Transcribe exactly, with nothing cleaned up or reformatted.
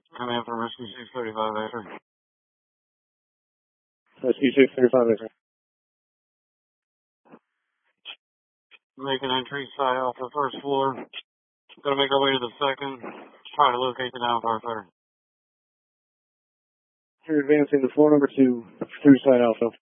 I'm in for Rescue six thirty-five Acre. Rescue six thirty-five Acre. Making entry, side off the first floor. Gonna make our way to the second. Try to locate the down firefighter. You're advancing to floor number two through side alpha.